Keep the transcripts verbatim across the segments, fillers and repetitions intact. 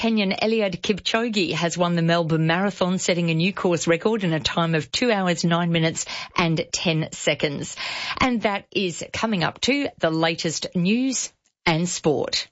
Kenyan Eliud Kipchoge has won the Melbourne Marathon, setting a new course record in a time of two hours, nine minutes and ten seconds. And that is coming up to the latest news and sport.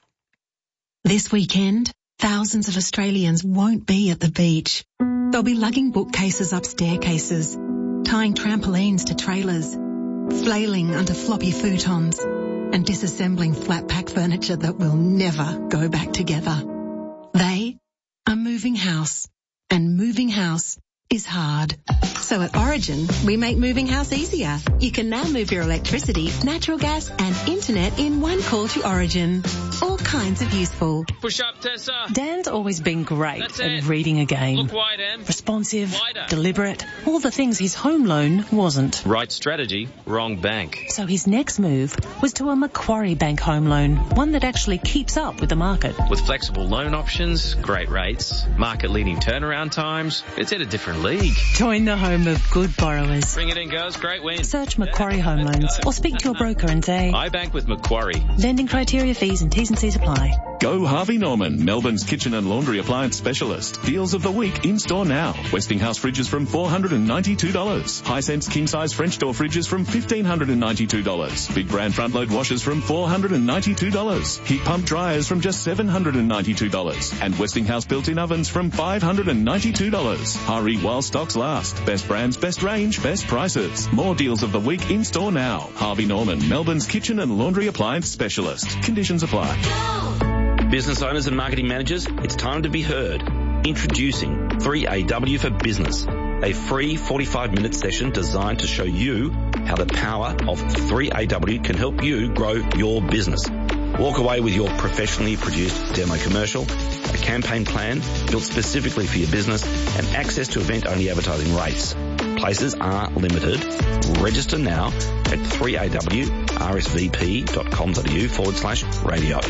This weekend, thousands of Australians won't be at the beach. They'll be lugging bookcases up staircases, tying trampolines to trailers, flailing under floppy futons, and disassembling flat-pack furniture that will never go back together. They are moving house, and moving house is hard. So at Origin, we make moving house easier. You can now move your electricity, natural gas and internet in one call to Origin. All kinds of useful. Push up, Tessa. Dan's always been great That's at it. reading a game. Look wide, Em. Responsive, Wider. deliberate, all the things his home loan wasn't. Right strategy, wrong bank. So his next move was to a Macquarie Bank home loan, one that actually keeps up with the market. With flexible loan options, great rates, market-leading turnaround times, it's at a different league. Join the home of good borrowers. Bring it in, girls. Great win. Search Macquarie Home Loans or speak to your broker and say, I bank with Macquarie. lending criteria, fees and T's and C's apply. Go Harvey Norman, Melbourne's kitchen and laundry appliance specialist. Deals of the week in store now. Westinghouse fridges from four hundred ninety-two dollars. Hisense king-size French door fridges from one thousand five hundred ninety-two dollars. Big brand front-load washers from four hundred ninety-two dollars. Heat pump dryers from just seven hundred ninety-two dollars. And Westinghouse built-in ovens from five hundred ninety-two dollars. Hurry while stocks last. Best brands, best range, best prices. More deals of the week in store now. Harvey Norman, Melbourne's kitchen and laundry appliance specialist. Conditions apply. Business owners and marketing managers, it's time to be heard. Introducing three A W for Business, a free forty-five minute session designed to show you how the power of three A W can help you grow your business. Walk away with your professionally produced demo commercial, a campaign plan built specifically for your business, and access to event-only advertising rates. Places are limited. Register now at three A W R S V P dot com dot A U forward slash radio.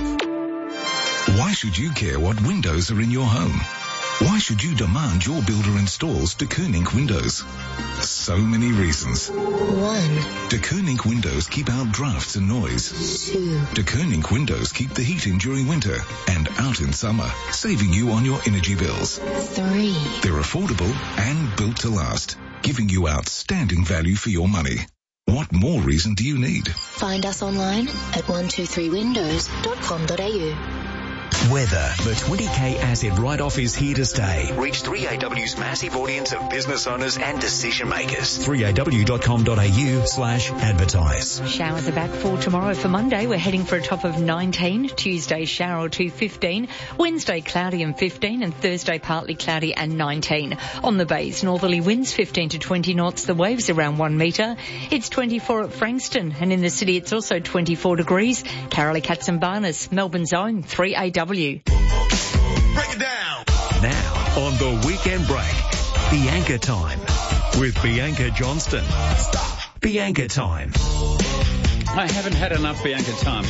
Why should you care what windows are in your home? Why should you demand your builder installs De Koning windows? So many reasons. One. De Koning windows keep out drafts and noise. Two. De Koning windows keep the heat in during winter and out in summer, saving you on your energy bills. Three. They're affordable and built to last, giving you outstanding value for your money. What more reason do you need? Find us online at one two three windows dot com dot A U. Weather. The twenty K asset write-off is here to stay. Reach three A W's massive audience of business owners and decision makers. three A W dot com dot A U slash advertise. Showers are back for tomorrow. For Monday, we're heading for a top of nineteen. Tuesday, shower or two, fifteen. Wednesday, cloudy and fifteen. And Thursday, partly cloudy and nineteen. On the bays, northerly winds fifteen to twenty knots. The waves around one metre. It's twenty-four at Frankston. And in the city, it's also twenty-four degrees. Carolee Katzenbarnes, Melbourne's own three A W. Break it down. Now, on the weekend break, Bianca Time with Bianca Johnston. Stop. Bianca Time. I haven't had enough Bianca Time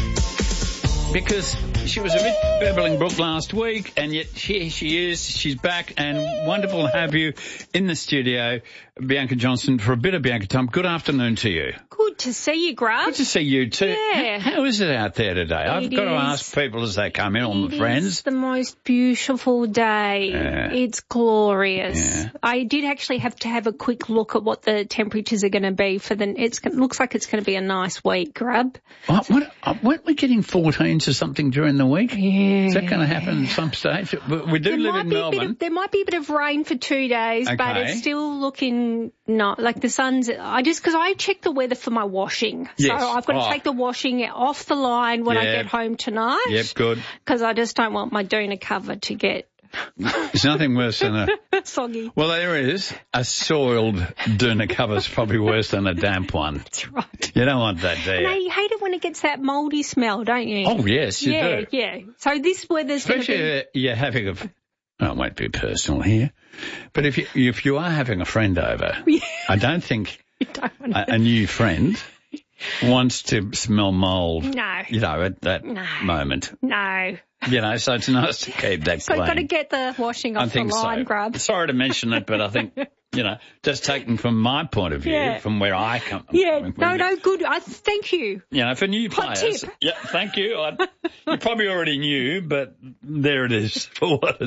because she was a bit Beverling Brook last week, and yet here she is. She's back, and wonderful to have you in the studio, Bianca Johnston, for a bit of Bianca Time. Good afternoon to you. Good to see you, Grub. Good to see you too. Yeah. How, how is it out there today? I've It got to is. ask people as they come in, all my It friends. is the most beautiful day. Yeah. It's glorious. Yeah. I did actually have to have a quick look at what the temperatures are going to be for the. It looks like it's going to be a nice week, Grub. What, what, uh, weren't we getting fourteens or something during the week? Yeah. Is that going to happen at some stage? We, we do There live might in be a bit Melbourne. of, there might be a bit of rain for two days, but Okay. it's still looking not like the sun's. I just because I check the weather for my washing, Yes. so I've got to Oh. take the washing off the line when I Yeah. get home tonight. Yep, good. Because I just don't want my doona cover to get There's nothing worse than a... soggy. Well, there is. A soiled doona cover's probably worse than a damp one. That's right. You don't want that, do No, you? you hate it when it gets that mouldy smell, don't you? Oh, yes, you yeah, do. Yeah, So this weather's going to Especially be... if you're having a... Oh, it won't be personal here. But if you, if you are having a friend over, Yeah. I don't think You don't want a, a new friend wants to smell mould, No. you know, at that No. moment. No. You know, so it's nice to keep that So clean. you've got to get the washing I off the think line, so. Grub. Sorry to mention it, but I think, you know, just taken from my point of view, Yeah. from where I come Yeah, from. no, no, good. I thank you. You know, for new Hot players. tip. Yeah, thank you. I, you probably already knew, but there it is for what it's